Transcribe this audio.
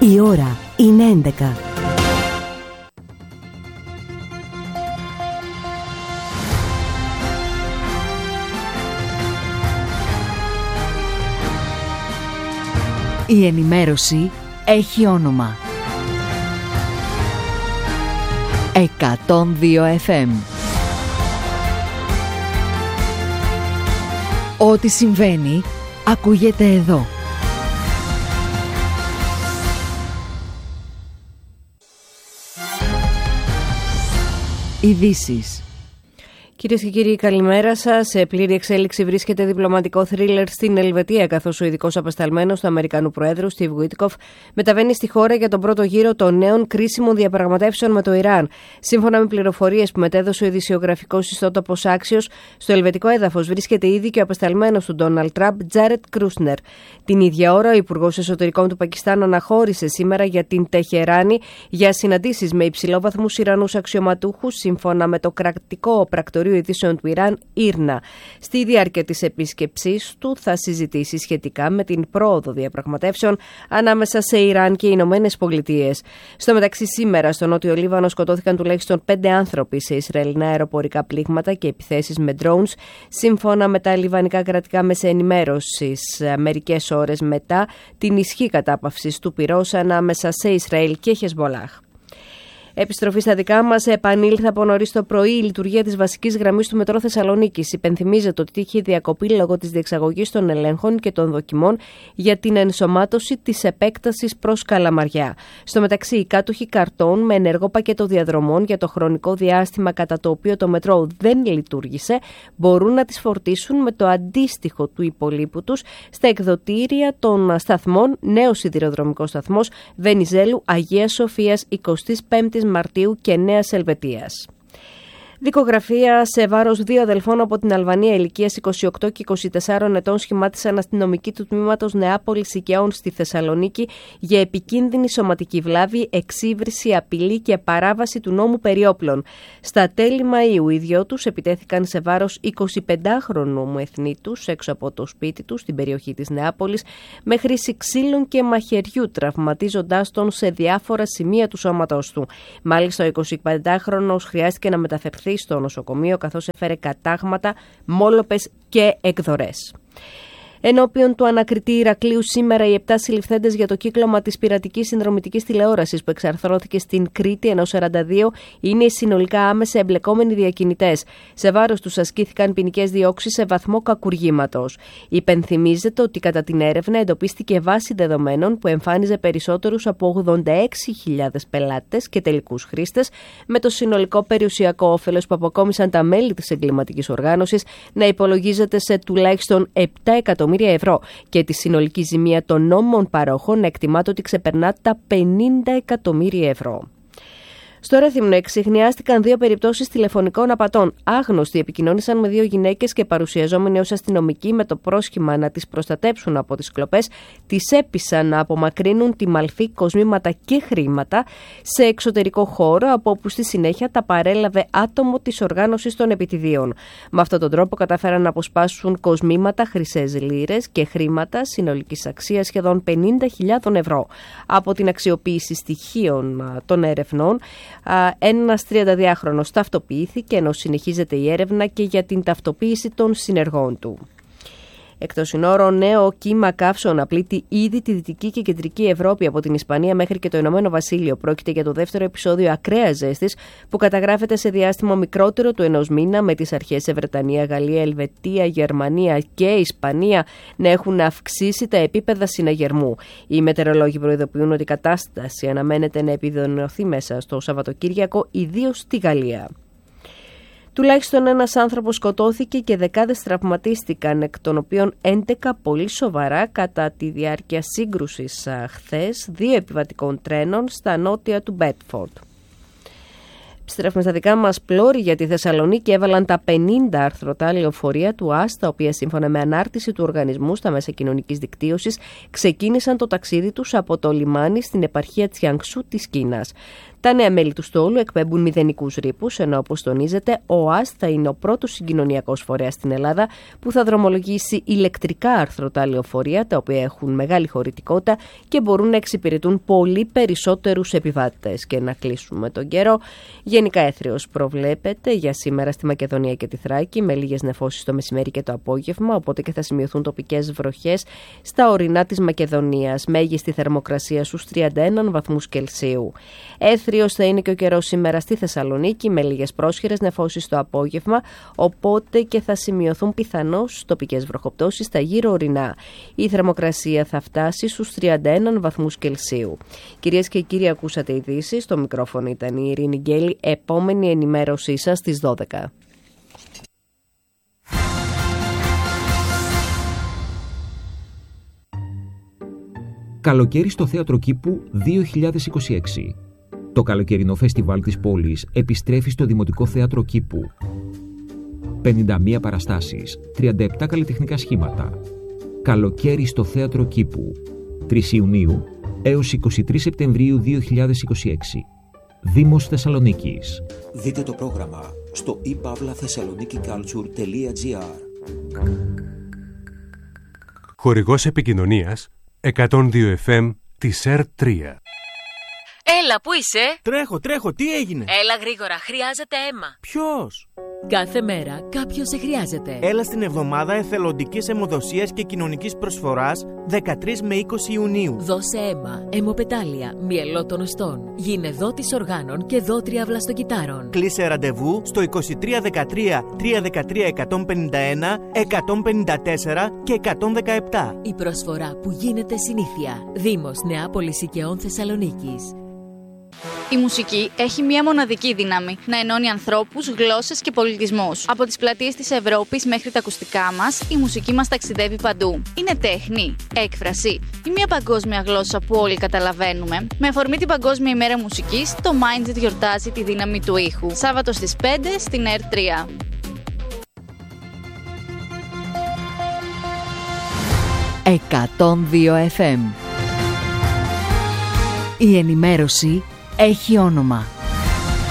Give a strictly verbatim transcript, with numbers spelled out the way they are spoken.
Η ώρα είναι έντεκα. Η ενημέρωση έχει όνομα. εκατόν δύο εφ εμ. Ό,τι συμβαίνει ακούγεται εδώ. Ειδήσεις. Κυρίες και κύριοι, καλημέρα σας. Σε πλήρη εξέλιξη βρίσκεται διπλωματικό θρίλερ στην Ελβετία, καθώς ο ειδικός απεσταλμένος του Αμερικανού Προέδρου, Στιβ Γουίτκοφ, μεταβαίνει στη χώρα για τον πρώτο γύρο των νέων κρίσιμων διαπραγματεύσεων με το Ιράν. Σύμφωνα με πληροφορίες που μετέδωσε ο ειδησιογραφικός ιστότοπος Axios, στο ελβετικό έδαφος βρίσκεται ήδη και ο απεσταλμένος του Ντόναλντ Τραμπ, Τζάρετ Κρούσνερ. Την ίδια ώρα, ο Υπουργός Εσωτερικών του Πακιστάν αναχώρησε σήμερα για την Τεχεράνη για συναντήσεις με υψηλόβαθμους Ιρανούς αξιωματούχους, σύμφωνα με το κρατικό πρακτορείο ειδήσεων του Ιράν, Ήρνα. Στη διάρκεια της επίσκεψής του θα συζητήσει σχετικά με την πρόοδο διαπραγματεύσεων ανάμεσα σε Ιράν και οι Ηνωμένες Πολιτείες. Στο μεταξύ, σήμερα στο Νότιο Λίβανο σκοτώθηκαν τουλάχιστον πέντε άνθρωποι σε Ισραηλινά αεροπορικά πλήγματα και επιθέσεις με drones, σύμφωνα με τα λιβανικά κρατικά μέσα ενημέρωσης, μερικές ώρες μετά την ισχύ κατάπαυσης του πυρός ανάμεσα σε Ισραήλ και Χεσμολάχ. Επιστροφή στα δικά μας, επανήλθε από νωρίς το πρωί η λειτουργία της βασικής γραμμής του μετρό Θεσσαλονίκης. Υπενθυμίζεται ότι είχε διακοπεί λόγω της διεξαγωγής των ελέγχων και των δοκιμών για την ενσωμάτωση της επέκτασης προς Καλαμαριά. Στο μεταξύ, οι κάτοχοι καρτών με ενεργό πακέτο διαδρομών για το χρονικό διάστημα κατά το οποίο το μετρό δεν λειτουργήσε μπορούν να τις φορτίσουν με το αντίστοιχο του υπολείπου τους στα εκδοτήρια των σταθμών Νέος Σιδηροδρομικός Σταθμός Βενιζέλου, Αγίας Σοφίας, εικοστή πέμπτη Μαρτίου και Νέας Ελβετίας. Δικογραφία σε βάρος δύο αδελφών από την Αλβανία ηλικίας είκοσι οκτώ και είκοσι τεσσάρων ετών σχημάτισαν αστυνομικοί του τμήματος Νεάπολης Οικαιών στη Θεσσαλονίκη για επικίνδυνη σωματική βλάβη, εξύβριση, απειλή και παράβαση του νόμου περί όπλων. Στα τέλη Μαΐου οι δυο τους επιτέθηκαν σε βάρος εικοσιπεντάχρονου μεθνήτους έξω από το σπίτι του στην περιοχή της Νεάπολης με χρήση ξύλων και μαχαιριού, τραυματίζοντάς τον σε διάφορα σημεία του σώματός του. Μάλιστα ο εικοσιπεντάχρονος χρειάστηκε να μεταφερθεί στο νοσοκομείο καθώς έφερε κατάγματα, μόλοπες και εκδορές. Ενώπιον του ανακριτή Ηρακλείου σήμερα οι επτά συλληφθέντες για το κύκλωμα της πειρατικής συνδρομητικής τηλεόρασης που εξαρθρώθηκε στην Κρήτη, ενώ σαράντα δύο είναι οι συνολικά άμεσα εμπλεκόμενοι διακινητές. Σε βάρος τους ασκήθηκαν ποινικές διώξεις σε βαθμό κακουργήματος. Υπενθυμίζεται ότι κατά την έρευνα εντοπίστηκε βάση δεδομένων που εμφάνιζε περισσότερους από ογδόντα έξι χιλιάδες πελάτες και τελικούς χρήστες, με το συνολικό περιουσιακό όφελος που αποκόμισαν τα μέλη της εγκληματικής οργάνωσης να υπολογίζεται σε τουλάχιστον επτά εκατομμύρια ευρώ και τη συνολική ζημία των νόμων παρόχων εκτιμάται ότι ξεπερνά τα πενήντα εκατομμύρια ευρώ. Στο Ρέθυμνο εξιχνιάστηκαν δύο περιπτώσεις τηλεφωνικών απατών. Άγνωστοι επικοινώνησαν με δύο γυναίκες και παρουσιαζόμενοι ως αστυνομικοί με το πρόσχημα να τις προστατέψουν από τις κλοπές, τις έπεισαν να απομακρύνουν τη μαλφή κοσμήματα και χρήματα σε εξωτερικό χώρο, από όπου στη συνέχεια τα παρέλαβε άτομο της οργάνωσης των επιτιδίων. Με αυτόν τον τρόπο κατάφεραν να αποσπάσουν κοσμήματα, χρυσές λίρες και χρήματα συνολικής αξίας σχεδόν πενήντα χιλιάδες ευρώ. Από την αξιοποίηση στοιχείων των ερευνών, ένας τριανταδυάχρονος ταυτοποιήθηκε, ενώ συνεχίζεται η έρευνα και για την ταυτοποίηση των συνεργών του. Εκτός συνόρων, νέο κύμα καύσωνα πλήττει ήδη τη Δυτική και Κεντρική Ευρώπη από την Ισπανία μέχρι και το Ηνωμένο Βασίλειο. Πρόκειται για το δεύτερο επεισόδιο ακραίας ζέστης που καταγράφεται σε διάστημα μικρότερο του ενός μήνα, με τις αρχές σε Βρετανία, Γαλλία, Ελβετία, Γερμανία και Ισπανία να έχουν αυξήσει τα επίπεδα συναγερμού. Οι μετεωρολόγοι προειδοποιούν ότι η κατάσταση αναμένεται να επιδεινωθεί μέσα στο Σαββατοκύριακο, ιδίως στη Γαλλία. Τουλάχιστον ένας άνθρωπος σκοτώθηκε και δεκάδες τραυματίστηκαν, εκ των οποίων έντεκα πολύ σοβαρά κατά τη διάρκεια σύγκρουσης χθες δύο επιβατικών τρένων στα νότια του Μπέτφορντ. Επιστρέφουμε στα δικά μας πλώρη, για τη Θεσσαλονίκη έβαλαν τα πενήντα αρθρωτά λεωφορεία του ΆΣ, τα οποία σύμφωνα με ανάρτηση του οργανισμού στα μέσα κοινωνικής δικτύωσης ξεκίνησαν το ταξίδι τους από το λιμάνι στην επαρχία Τσιανξού της Κίνας. Τα νέα μέλη του στόλου εκπέμπουν μηδενικούς ρήπους, ενώ όπως τονίζεται, ο ΟΑΣ θα είναι ο πρώτος συγκοινωνιακός φορέας στην Ελλάδα που θα δρομολογήσει ηλεκτρικά άρθρωτα λεωφορεία, τα οποία έχουν μεγάλη χωρητικότητα και μπορούν να εξυπηρετούν πολύ περισσότερους επιβάτες. Και να κλείσουμε τον καιρό. Γενικά έθριος προβλέπεται για σήμερα στη Μακεδονία και τη Θράκη, με λίγες νεφώσεις το μεσημέρι και το απόγευμα, οπότε και θα σημειωθούν τοπικές βροχές στα ορεινά της Μακεδονίας. Μέγιστη θερμοκρασία στους τριάντα ένα βαθμούς Κελσίου. Έθριος θα είναι και ο καιρός σήμερα στη Θεσσαλονίκη, με λίγες πρόσχερες νεφώσεις το απόγευμα, οπότε και θα σημειωθούν πιθανώς τοπικές βροχοπτώσεις στα γύρω ορεινά. Η θερμοκρασία θα φτάσει στους τριάντα ένα βαθμούς Κελσίου. Κυρίες και κύριοι, ακούσατε ειδήσεις. Στο μικρόφωνο ήταν η Ειρήνη Γκέλη. Επόμενη ενημέρωσή σας στις δώδεκα. Καλοκαίρι στο Θέατρο Κήπου δύο χιλιάδες είκοσι έξι. Το καλοκαιρινό φεστιβάλ της πόλης επιστρέφει στο Δημοτικό Θέατρο Κήπου. πενήντα μία παραστάσεις, τριάντα επτά καλλιτεχνικά σχήματα. Καλοκαίρι στο Θέατρο Κήπου, τρεις Ιουνίου έως είκοσι τρεις Σεπτεμβρίου δύο χιλιάδες είκοσι έξι. Δήμος Θεσσαλονίκης. Δείτε το πρόγραμμα στο i pavla thessaloniki culture τελεία gr. Χορηγός επικοινωνίας εκατόν δύο εφ εμ της ερ τρία. Έλα, πού είσαι? Τρέχω, τρέχω, τι έγινε? Έλα γρήγορα, χρειάζεται αίμα. Ποιος? Κάθε μέρα κάποιος σε χρειάζεται. Έλα στην εβδομάδα εθελοντικής αιμοδοσίας και κοινωνικής προσφοράς δεκατρείς με είκοσι Ιουνίου. Δώσε αίμα, αιμοπετάλια, μυελό των οστών. Γίνε δότης οργάνων και δότρια βλαστοκυτάρων. Κλείσε ραντεβού στο είκοσι τρία δεκατρία τριακόσια δεκατρία εκατόν πενήντα ένα, εκατόν πενήντα τέσσερα και εκατόν δεκαεπτά. Η προσφορά που γίνεται συνήθεια. Δήμος Νεάπολης Οικαιών Θεσσαλονίκης. Η μουσική έχει μία μοναδική δύναμη: να ενώνει ανθρώπους, γλώσσες και πολιτισμούς. Από τις πλατείες της Ευρώπης μέχρι τα ακουστικά μας, η μουσική μας ταξιδεύει παντού. Είναι τέχνη, έκφραση ή μία παγκόσμια γλώσσα που όλοι καταλαβαίνουμε? Με αφορμή την Παγκόσμια ημέρα μουσικής, το Mindset γιορτάζει τη δύναμη του ήχου. Σάββατο στις πέντε στην ερ τρία. εκατόν δύο εφ εμ. Η ενημέρωση έχει όνομα.